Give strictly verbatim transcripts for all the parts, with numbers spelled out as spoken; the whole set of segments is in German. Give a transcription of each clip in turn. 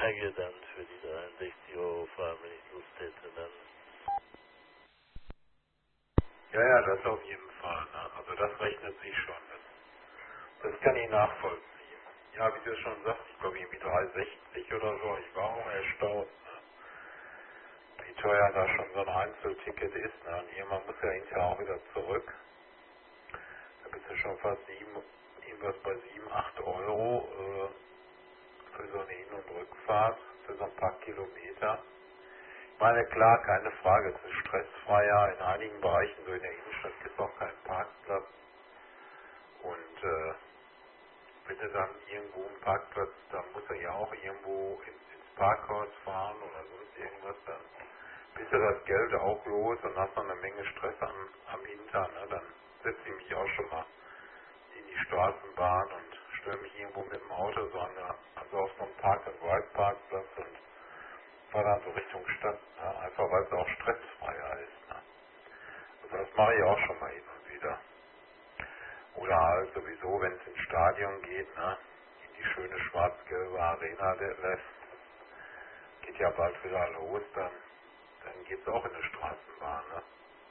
Tage dann für die dreiundsechzig Euro fahren, wenn ich Lust hätte, dann. Ja, ja, das auf jeden Fall. Ne? Also das rechnet sich schon. Das, das kann ich nachvollziehen. Ja, wie du schon sagst, ich glaube irgendwie drei sechzig oder so. Ich war auch erstaunt, ne? Wie teuer da schon so ein Einzelticket ist. Ne? Und irgendwann muss ja hinterher auch wieder zurück. Da bist du schon fast sieben, irgendwas bei sieben, acht Euro äh, für so eine Hin- und Rückfahrt, für so ein paar Kilometer. Ich meine, klar, keine Frage, es ist stressfreier. In einigen Bereichen, so in der Innenstadt, gibt es auch keinen Parkplatz. Und äh, wenn du dann irgendwo einen Parkplatz, dann musst du ja auch irgendwo ins, ins Parkhaus fahren oder sonst irgendwas, dann bist du das Geld auch los und hast noch eine Menge Stress am, am Hintern. Ne? Dann setze ich mich auch schon mal in die Straßenbahn und stelle mich irgendwo mit dem Auto so an der, also auf so einem Park-and-Ride-Parkplatz und fahre dann so Richtung Stadt, ne? Einfach weil es auch stressfreier ist. Ne? Also das mache ich auch schon mal hin und wieder. Oder halt sowieso, wenn es ins Stadion geht, ne? In die schöne schwarz-gelbe Arena der lässt, geht ja bald wieder los, dann, dann geht es auch in eine Straßenbahn. Ne?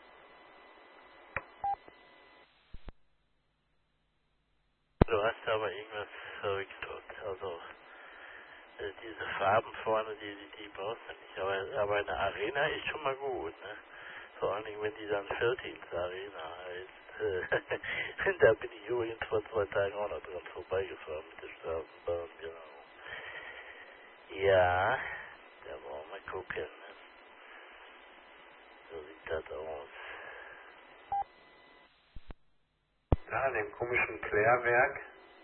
Du hast aber irgendwas verrückt dort. Also äh, diese Farben vorne, die, die, die brauchst du nicht. Aber, aber eine Arena ist schon mal gut, ne? Vor allen Dingen, wenn die dann Viertins Arena heißt. Äh, da bin ich übrigens vor zwei Tagen auch noch dran vorbeigefahren mit der Straßenbahn, genau. Ja, da wollen wir gucken. So sieht das aus. Da in dem komischen Klärwerk,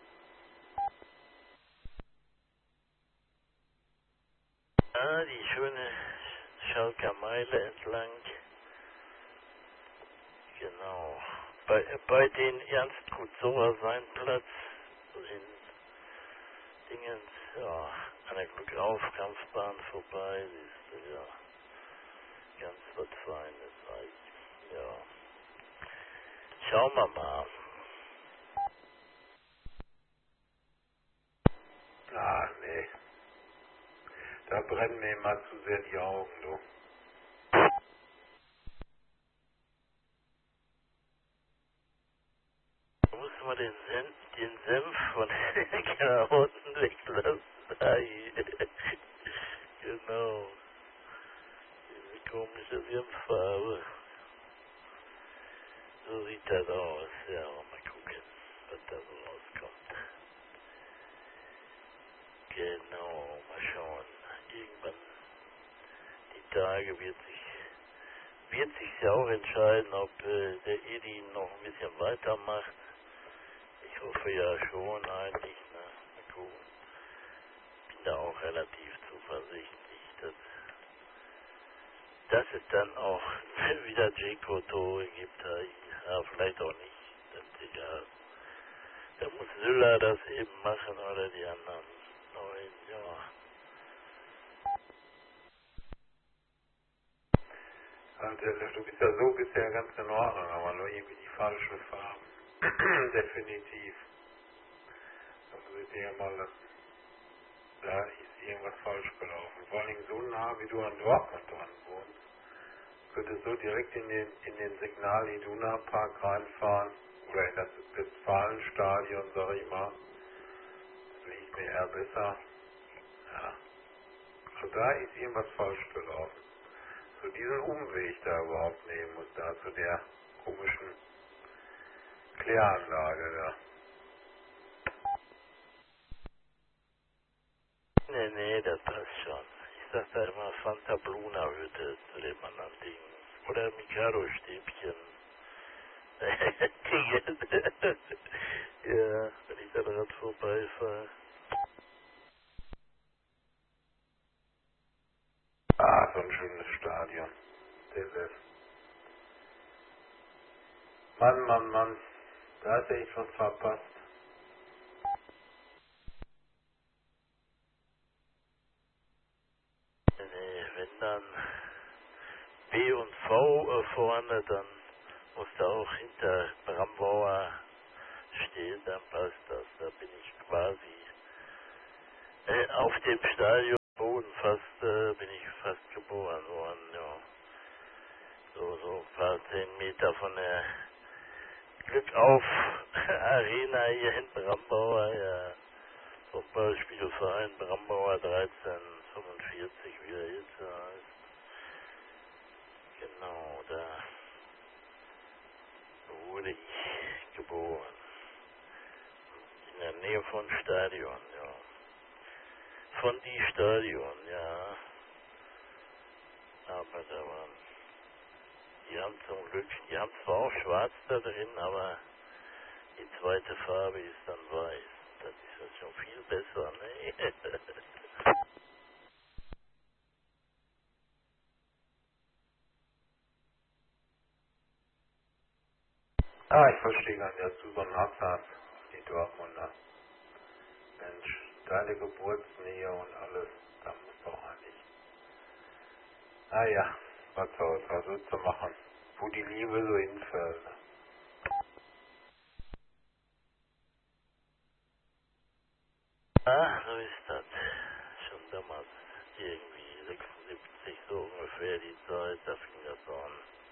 Ah, die schöne Schalker Meile entlang. Genau. Bei, bei den Ernst Kutzower sein Platz in Dingens, ja, an der Glückauf-Kampfbahn vorbei, siehst du, ja, ganz was Feines eigentlich, ja. Schauen wir mal. ah nee, da brennen mir immer zu sehr die Augen, du. Da muss man den, Sen den Senf von den Karotten weglassen. Ai. Genau. Diese komische Senffarbe. So sieht das aus. Ja, mal gucken, was da so rauskommt. Genau, mal schauen. Irgendwann die Tage wird sich wird sich ja auch entscheiden, ob äh, der Edi noch ein bisschen weitermacht. Ich hoffe ja schon eigentlich. Ne? Mal gucken. Bin da auch relativ zuversichtlich, dass, dass es dann auch wieder Jeko Tore gibt. Ja, vielleicht auch nicht. Das ist egal. Da muss Süller das eben machen oder die anderen neuen, ja. Also, du bist ja so bisher ganz in Ordnung, aber nur irgendwie die falsche Farben. Definitiv. Das muss ich dir ja mal lassen. Da ist irgendwas falsch gelaufen. Vor allem so nah, wie du an Dortmund dran wohnst, könntest so direkt in den, in den Signal Iduna Park reinfahren oder in das Westfalenstadion, sag ich mal. Das liegt mir eher besser. Ja. Also da ist irgendwas falsch gelaufen. So diesen Umweg da überhaupt nehmen muss, da zu der komischen Kläranlage da. Nee, nee, das passt schon. Ich sag da immer Fanta Bluna Hütte zu dem anderen Ding. Oder Mikado Stäbchen. Ja, wenn ich da dran vorbeifahre. Ah, so ein schönes Stadion. Der West. Mann, Mann, Mann. Da hast du echt was verpasst. Nee, wenn dann B und V äh, vorne, dann muss da auch hinter Brambauer stehen, dann passt das. Da bin ich quasi äh, auf dem Stadion, wo Februar dreizehnhundertfünfundvierzig, wie er jetzt heißt. Genau, da wurde ich geboren. In der Nähe von Stadion, ja. Von die Stadion, ja. Aber da waren, die haben zum Glück, die haben zwar auch schwarz da drin, aber die zweite Farbe ist dann weiß. Das ist ja schon viel besser, ne? Ah, ich verstehe gar nicht, dass du so einen Hass hast auf die Dortmunder. Mensch, deine Geburtsnähe und alles, da musst du auch eigentlich. Naja, was soll's, was willst du machen? Wo die Liebe so hinfällt. Ne? Ah, so ist das. Schon damals irgendwie sechsundsiebzig, so ungefähr die Zeit, da fing das an.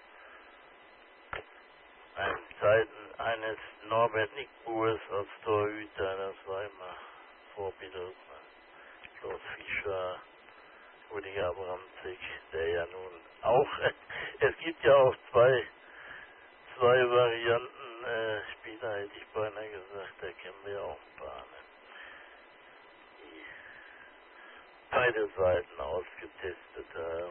Ein Zeiten eines Norbert Nickbuers als Torhüter, das war immer vorbildlich. Klaus Fischer, Rudi Abramczyk, der ja nun auch, es gibt ja auch zwei, zwei Varianten äh, Spieler, hätte ich beinahe gesagt, da kennen wir ja auch ein paar, ne? Die beide Seiten ausgetestet haben.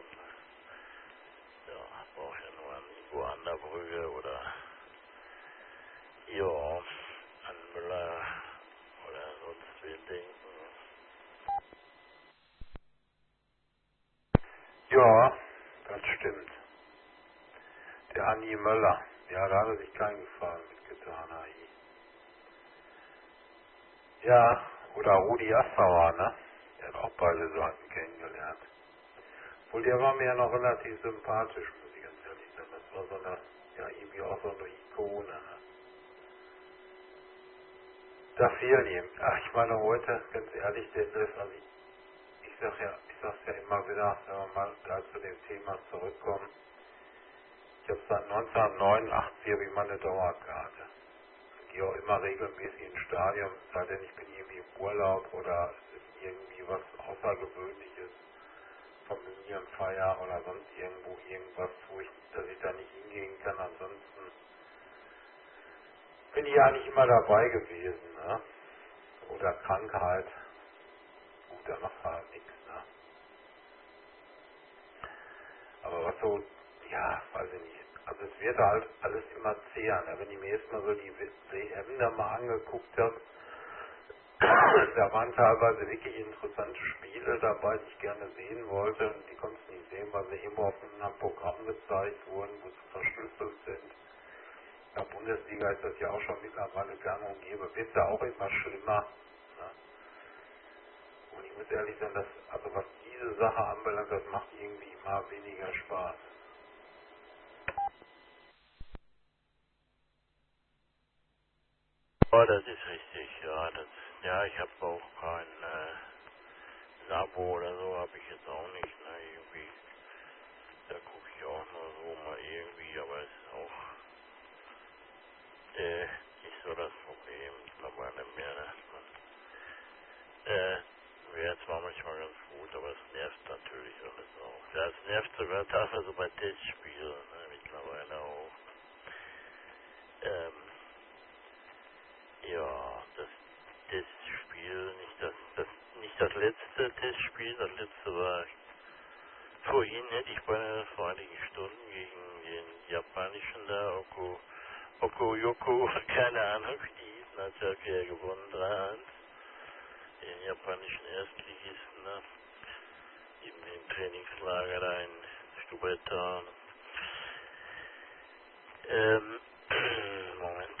Ja, braucht ja nur an Ingo Anderbrügge oder ja, an Müller oder sonst wen denken. Ja, das stimmt. Der Andi Möller, ja, da hat er sich keinen Gefallen mitgetan. Ai. Ja, oder Rudi Assauer, ne? Der hat auch beide Seiten kennengelernt. Obwohl, der war mir ja noch relativ sympathisch, muss ich ganz ehrlich sagen. Das war so eine, ja, irgendwie auch so eine Ikone, ne? Da fehlen ihm. Ach, ich meine heute, ganz ehrlich, der ist, also ich, ich sag ja, ich sag's ja immer wieder, wenn wir mal da zu dem Thema zurückkommen. Ich habe seit neunzehnhundertneunundachtzig habe ich meine Dauerkarte. Ich gehe auch immer regelmäßig ins Stadion, es sei denn, ich bin irgendwie im Urlaub oder es ist irgendwie was Außergewöhnliches, Familienfeier oder sonst irgendwo irgendwas, wo ich, dass ich da nicht hingehen kann. Ansonsten bin ich ja nicht immer dabei gewesen, ne? Oder Krankheit. Gut, da macht halt nichts, ne? Aber was so, ja, weiß ich nicht. Also es wird halt alles immer zäher, ne? Wenn ich mir jetzt mal so die W M da mal angeguckt habe, da waren teilweise wirklich interessante Spiele dabei, die ich gerne sehen wollte. Und die konnte ich nicht sehen, weil sie irgendwo auf einem Programm gezeigt wurden, wo sie verschlüsselt sind. In der Bundesliga ist das ja auch schon mittlerweile gang und gäbe. Wird ja auch immer schlimmer. Ne? Und ich muss ehrlich sagen, dass, also was diese Sache anbelangt, das macht irgendwie immer weniger Spaß. Ja, das ist richtig, ja, das, ja, ich habe auch kein äh, Abo oder so, habe ich jetzt auch nicht, ne, irgendwie, da gucke ich auch nur so mal irgendwie, aber es ist auch äh, nicht so das Problem, mittlerweile mehr, ne, man, äh, wäre zwar manchmal ganz gut, aber es nervt natürlich alles auch. Ja, es nervt sogar teilweise bei Testspielen, ne, mittlerweile auch. Ähm, ja, das Testspiel, nicht das, das, nicht das letzte Testspiel, das letzte war vorhin, hätte ich beinahe vor einigen Stunden gegen den japanischen da, Oko, Okoyoko, keine Ahnung wie die hießen, hat Schalke ja gewonnen, drei eins, den japanischen Erstligisten da, in dem Trainingslager da in Stuttgart. Ähm, Moment.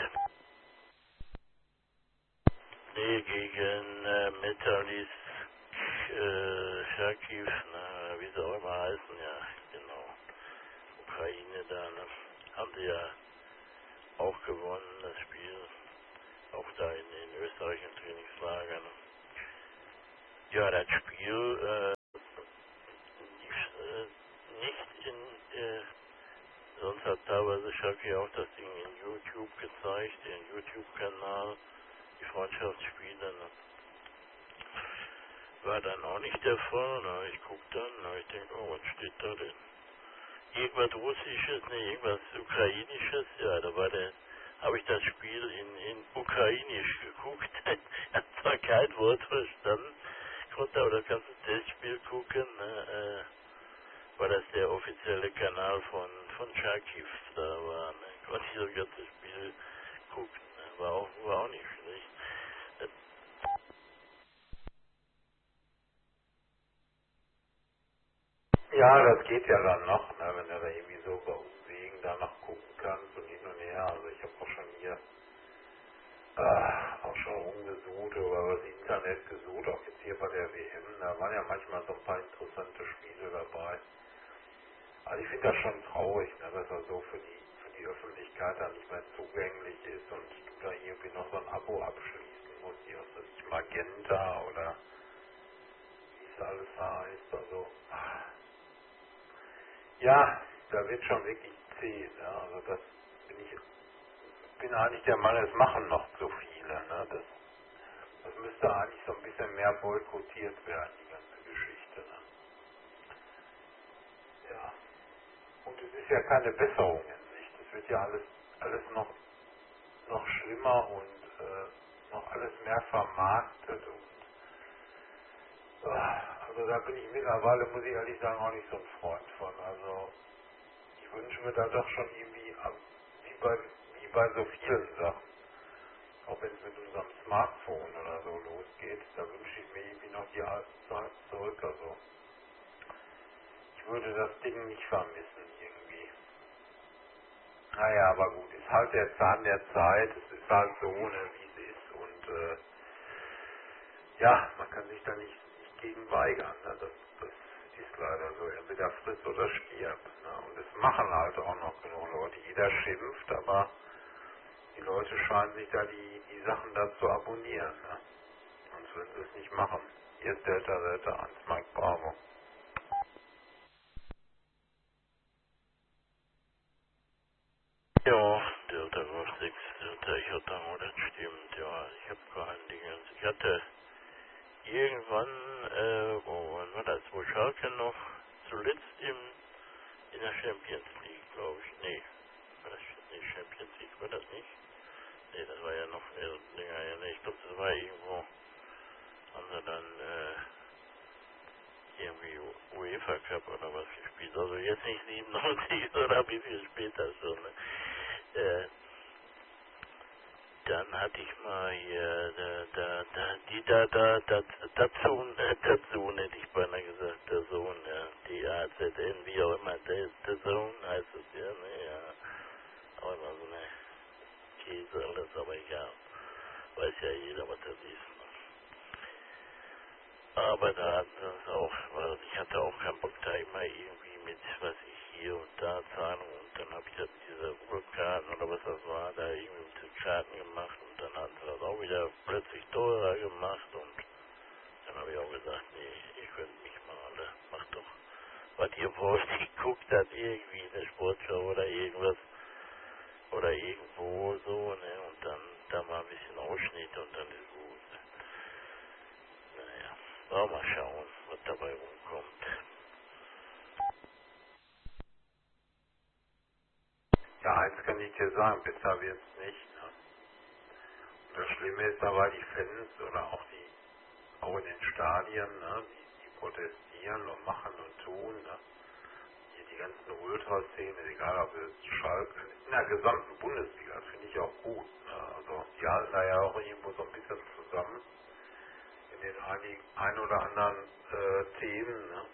Nee, gegen äh, Metalist äh, Charkiw, na, wie sie auch immer heißen, ja, genau. Ukraine da, ne? Haben sie ja auch gewonnen, das Spiel. Auch da in den österreichischen Trainingslagern. Ja, das Spiel, äh, nicht, äh, nicht in, äh, sonst hat teilweise Schalke auch das Ding in YouTube gezeigt, den YouTube-Kanal, die Freundschaftsspiele, ne? war dann auch nicht der Fall. Na, ich guck dann, na, ich denke, oh, was steht da denn? Irgendwas Russisches, ne, irgendwas Ukrainisches, ja, da war der, habe ich das Spiel in, in Ukrainisch geguckt. Ich habe zwar kein Wort verstanden, konnte aber das ganze Testspiel gucken, ne, äh, weil das der offizielle Kanal von, von Charkiw da war, ne, konnte ich das ganze Spiel gucken, ne, war auch, war auch nicht schlecht. Ja, das geht ja dann noch, ne, wenn du da irgendwie so bei Umwegen da noch gucken kannst und hin und her. Also ich habe auch schon hier äh, auch schon rumgesucht oder über das Internet gesucht, auch jetzt hier bei der W M. Da waren ja manchmal so ein paar interessante Spiele dabei. Also ich finde das schon traurig, ne, dass er so für die für die Öffentlichkeit dann nicht mehr zugänglich ist und du da irgendwie noch so ein Abo abschließen musst, hier was weiß ich, Magenta oder wie es alles heißt. Also ja, da wird schon wirklich zäh. Ne? Also das bin ich bin eigentlich der Meinung, es machen noch zu viele. Ne? Das, das müsste eigentlich so ein bisschen mehr boykottiert werden, die ganze Geschichte. Ne? Ja. Und es ist ja keine Besserung in Sicht. Es wird ja alles alles noch noch schlimmer und äh, noch alles mehr vermarktet und ah, also da bin ich mittlerweile, muss ich ehrlich sagen, auch nicht so ein Freund von. Also ich wünsche mir da doch schon irgendwie, ab- wie bei, wie bei so vielen Sachen, auch wenn es mit unserem Smartphone oder so losgeht, da wünsche ich mir irgendwie noch die alte Zeit zurück. Also ich würde das Ding nicht vermissen irgendwie. Naja, aber gut, ist halt der Zahn der Zeit, es ist halt so, ne, wie es ist und äh, ja, man kann sich da nicht, nicht gegen weigern. Ne? Das, das ist leider so. Entweder friss oder stirb. Ne? Und es machen halt auch noch genug Leute. Jeder schimpft, aber die Leute scheinen sich da die, die Sachen da zu abonnieren. Ne? Sonst würden sie es nicht machen. Hier ist Delta Delta eins, Mike Bravo. Ja, Delta Golf sechs, Delta Iota, das stimmt, ja, ich habe kein Dingens. Ich hatte irgendwann, äh, wo wann war das, wo Schalke noch zuletzt im, in der Champions League, glaube ich, nee, war das nicht Champions League, war das nicht? Nee, das war ja noch eher länger, ja, nee, ich glaube, das war irgendwo, haben sie dann, äh, irgendwie UEFA Cup oder was gespielt, also jetzt nicht siebenundneunzig, sondern ein bisschen später schon, ne? Äh, Dann hatte ich mal hier, da, da, da, die da, da, da, dazu, äh, dazu hätte ich beinahe gesagt, der Sohn, ja, die A Z N, wie auch immer, der, der Sohn heißt es, ja, ne, ja, aber immer so eine Käse, alles, aber egal, weiß ja jeder, was das ist. Aber da hatten sie es auch, weil ich hatte auch keinen Bock da immer irgendwie mit, was ich hier und da Zahlung und dann habe ich das mit dieser Urkarten oder was das war, da irgendwie mit den Karten gemacht und dann hatten sie das auch wieder plötzlich teurer gemacht und dann habe ich auch gesagt, nee, ich könnte mich mal alle, macht doch, was ihr wollt, ich guckt das irgendwie in der Sportschau oder irgendwas oder irgendwo so, ne, und dann da mal ein bisschen Ausschnitt und dann ist gut, ne. Naja, aber mal schauen, was dabei rumkommt. Ja, eins kann ich dir sagen, besser wird's nicht. Ne? Und das Schlimme ist aber, die Fans oder auch die, auch in den Stadien, ne, die, die protestieren und machen und tun. Ne? Hier die ganzen Ultraszenen, egal ob es Schalke, in der gesamten Bundesliga, das finde ich auch gut. Ne? Also die halten da ja auch irgendwo so ein bisschen zusammen in den einigen, ein oder anderen äh, Themen. Ne?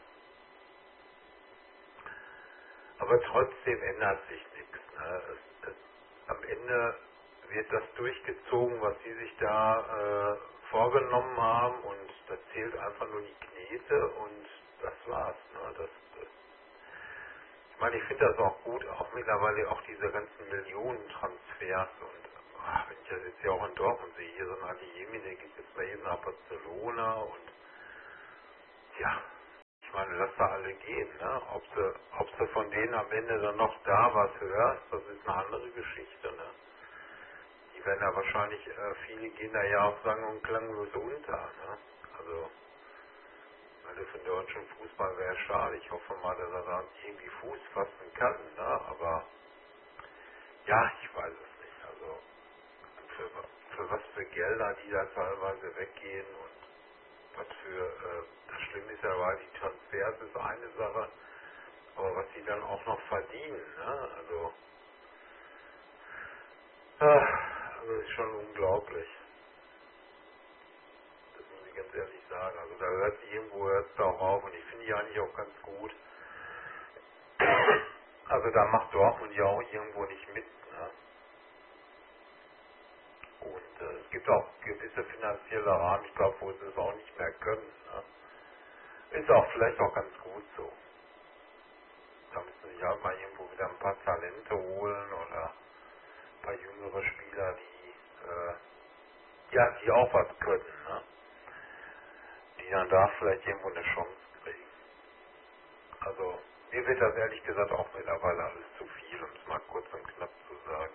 Aber trotzdem ändert sich nichts. Ne? Es, es, am Ende wird das durchgezogen, was sie sich da äh, vorgenommen haben und da zählt einfach nur die Knete und das war's. Ne? Das, das Ich meine, ich finde das auch gut, auch mittlerweile auch diese ganzen Millionentransfers und ach, wenn ich das jetzt ja auch in Dortmund sehe, hier so ein Adeyemi, der geht jetzt mal eben nach Barcelona und ja, ich meine, lass da alle gehen, ne? Ob sie, ob sie von denen am Ende dann noch da was hörst, das ist eine andere Geschichte, ne? Die werden ja wahrscheinlich, äh, viele gehen da ja auch sang- und klanglos unter, ne? Also Also für den deutschen Fußball wäre schade. Ich hoffe mal, dass er dann irgendwie Fuß fassen kann, ne? Aber ja, ich weiß es nicht. Also für, für was für Gelder die da teilweise weggehen und was für, äh, das Schlimme ist ja, weil die Transfers ist eine Sache, aber was die dann auch noch verdienen, ne? Also, ah, also ist schon unglaublich. Das muss ich ganz ehrlich sagen. Also da hört sich irgendwo hört es auch auf und ich finde die eigentlich auch ganz gut. Also da macht Dortmund ja auch irgendwo nicht mit, ne? Und äh, es gibt auch gewisse finanzielle Rahmen, ich glaube, wo sie es auch nicht mehr können, ne? Ist auch vielleicht auch ganz gut so. Da müssen sie sich halt mal irgendwo wieder ein paar Talente holen oder ein paar jüngere Spieler, die äh, ja, die auch was können, ne? Die dann da vielleicht irgendwo eine Chance kriegen. Also mir wird das ehrlich gesagt auch mittlerweile alles zu viel, um es mal kurz und knapp zu sagen.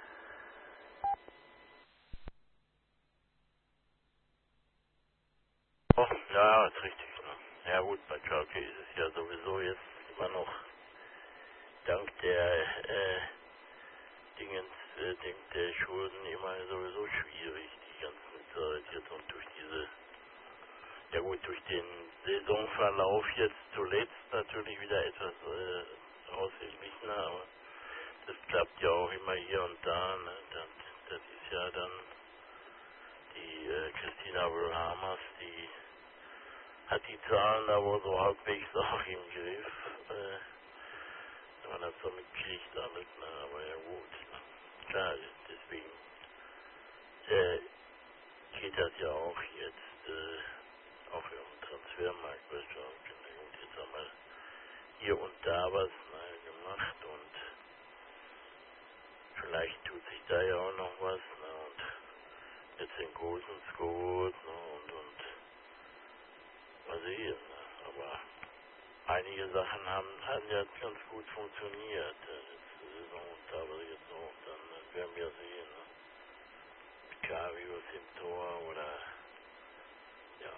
Oh, ja, ist richtig. Ne? Ja gut, bei Schalke ist es ja sowieso jetzt immer noch dank der äh, Dingens, äh, dank der Schulden immer sowieso schwierig, die ganze Zeit jetzt und durch diese, ja gut, durch den Saisonverlauf jetzt zuletzt natürlich wieder etwas äh, ausgeglichener, aber das klappt ja auch immer hier und da, ne? Das, das ist ja dann die äh, Christina Wilhamers, die hat die Zahlen da wohl so halbwegs auch im Griff. Äh, wenn man das so mitkriegt alles, ne? Aber ja gut. Ne? Klar, deswegen äh, geht das ja auch jetzt äh, auf ihrem Transfermarkt, weißt du, und jetzt haben wir hier und da was ne, gemacht und vielleicht tut sich da ja auch noch was, ne? Und jetzt den Gosens gut, ne? Und und mal sehen, ne? Aber einige Sachen haben, haben ja ganz gut funktioniert. Letzte Saison und da war jetzt auch dann, das werden wir sehen. Ne? Karius im Tor oder ja,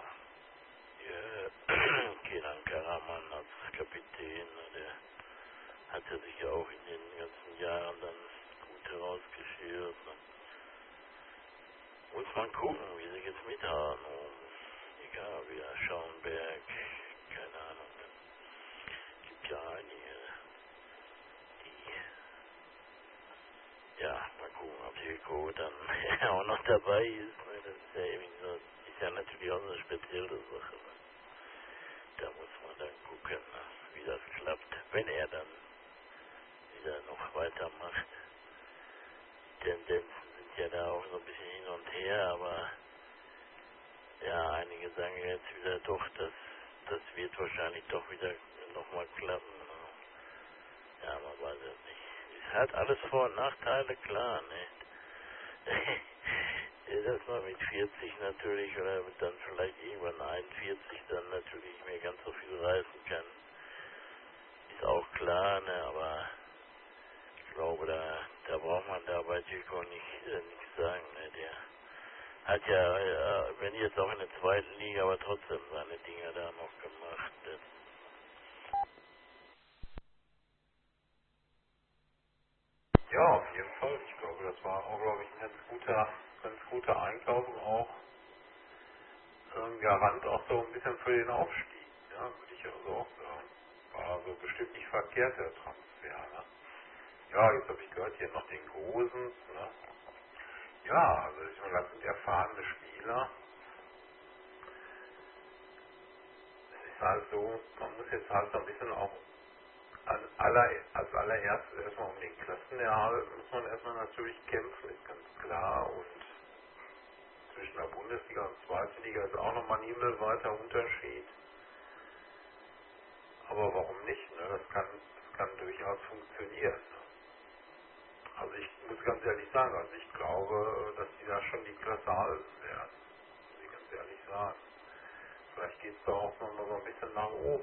ja Kenan Karaman als Kapitän, ne? Der hat ja sich ja auch in den ganzen Jahren dann gut herausgeschert. Ne? Muss man gucken, wie sie jetzt mithaben. Und egal, wieder Schauenberg, keine Ahnung. Es gibt ja einige, die ja, mal gucken, ob Hilko dann auch noch dabei ist. Ne? Das ist ja irgendwie so, ist ja natürlich auch so eine spezielle Sache. Ne? Da muss man dann gucken, ne? Wie das klappt, wenn er dann wieder noch weitermacht. Tendenzen sind ja da auch so ein bisschen hin und her, aber ja, einige sagen jetzt wieder doch, dass das wird wahrscheinlich doch wieder nochmal klappen. Ne? Ja, man weiß es nicht. Es hat alles Vor- und Nachteile, klar, ne? Das mal mit vierzig natürlich oder dann vielleicht irgendwann einundvierzig dann natürlich nicht mehr ganz so viel reißen kann. Ist auch klar, ne, aber ich glaube, da, da braucht man da bei Chico nicht, äh, nichts sagen, ne, der hat ja, äh, wenn jetzt auch in der zweiten Liga, aber trotzdem seine Dinger da noch gemacht. Das, Ja, auf jeden Fall. Ich glaube, das war auch, glaube ich, ein ganz guter, ganz guter Einkauf und auch ein Garant auch so ein bisschen für den Aufstieg. Ja, würde ich also auch sagen. War also bestimmt nicht verkehrt, der Transfer. Ne? Ja, jetzt habe ich gehört, hier noch den Gosens. Ne? Ja, also ich meine, das sind erfahrene Spieler. Es ist halt so, man muss jetzt halt so ein bisschen auch an aller, als allererstes erstmal um den Klassenerhalt muss man erstmal natürlich kämpfen, ist ganz klar. Und zwischen der Bundesliga und zweiten Liga ist auch nochmal ein himmelweiter Unterschied. Aber warum nicht? Ne? Das kann, das kann durchaus funktionieren. Ne? Also ich muss ganz ehrlich sagen, also ich glaube, dass die da schon die Klasse halten werden. Muss ich ganz ehrlich sagen. Vielleicht geht es da auch nochmal so ein bisschen nach oben.